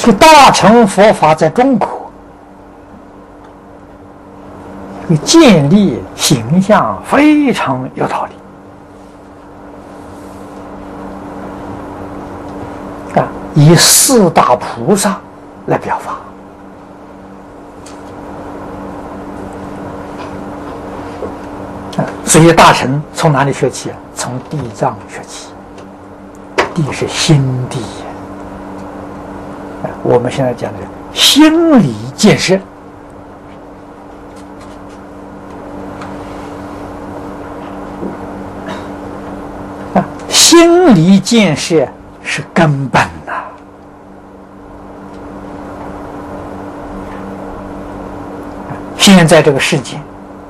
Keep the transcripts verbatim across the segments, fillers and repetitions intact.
这大乘佛法在中国这个建立形象非常有道理啊，以四大菩萨来表法。所以大乘从哪里学起？从地藏学起。地是心地，我们现在讲的心理建设。啊，心理建设是根本呐、啊。现在这个世界，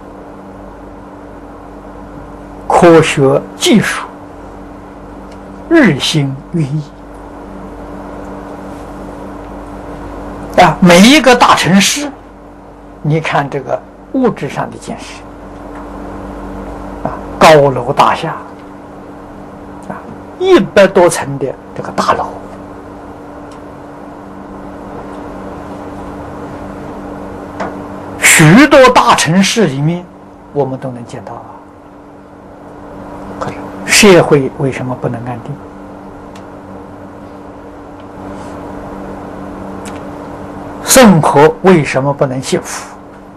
科学技术日新月异啊！每一个大城市，你看这个物质上的建设啊，高楼大厦啊，一百多层的这个大楼，许多大城市里面我们都能见到啊。可是社会为什么不能安定？生活为什么不能幸福？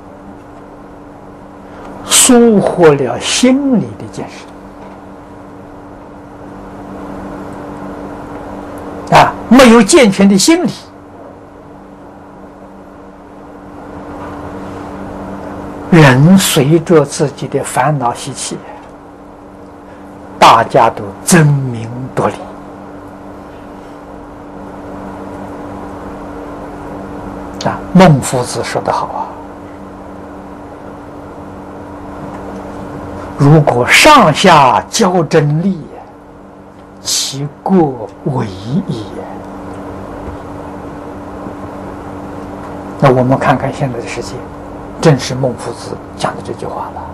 疏忽了心理的建设啊，没有健全的心理，人随着自己的烦恼习气，大家都争名夺利啊。孟夫子说得好啊，如果上下交争利，其过为也。那我们看看现在的世界，正是孟夫子讲的这句话了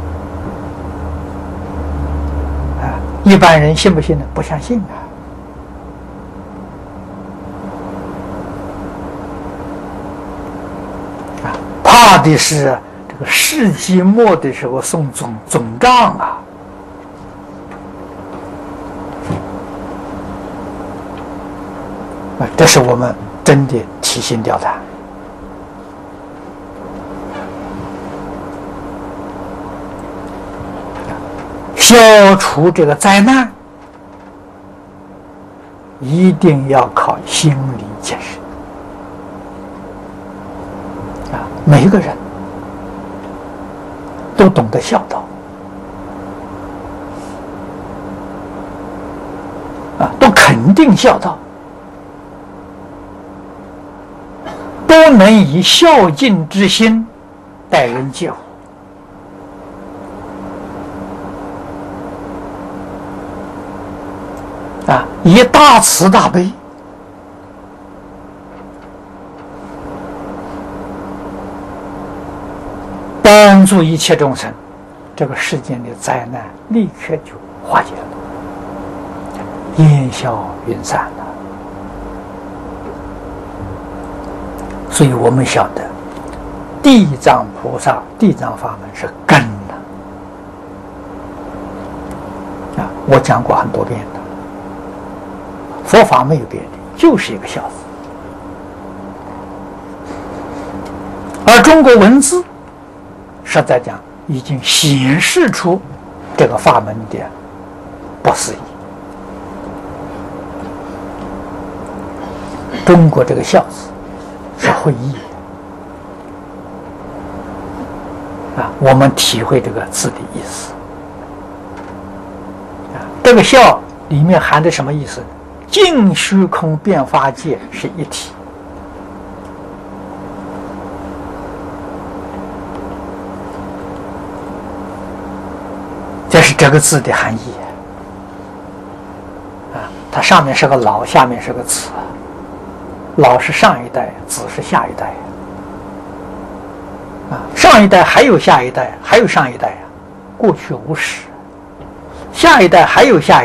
啊！一般人信不信呢？不相信啊！啊，怕的是这个世纪末的时候送总总账啊！啊，这是我们真的提心吊胆。消除这个灾难，一定要靠心理建设啊！每一个人都懂得孝道啊，都肯定孝道，都能以孝敬之心待人接物。啊，以大慈大悲帮助一切众生，这个世间的灾难立刻就化解了，烟消云散了。所以我们晓得，地藏菩萨、地藏法门是根的啊，我讲过很多遍的。佛法没有别的，就是一个孝字。而中国文字，实在讲已经显示出这个法门的不思议。中国这个孝字是会意啊，我们体会这个字的意思啊，这个孝里面含的什么意思？净虚空变法界是一体，这是这个字的含义啊。它上面是个老，下面是个子，老是上一代，子是下一代啊。上一代还有下一代，还有上一代啊，过去无始；下一代还有下一代。